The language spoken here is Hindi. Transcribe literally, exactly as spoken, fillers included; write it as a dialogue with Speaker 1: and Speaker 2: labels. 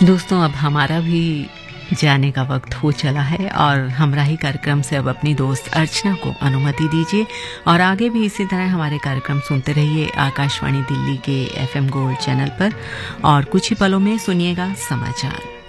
Speaker 1: दोस्तों, अब हमारा भी जाने का वक्त हो चला है और हमराही कार्यक्रम से अब अपनी दोस्त अर्चना को अनुमति दीजिए और आगे भी इसी तरह हमारे कार्यक्रम सुनते रहिए आकाशवाणी दिल्ली के एफएम गोल्ड चैनल पर और कुछ ही पलों में सुनिएगा समाचार।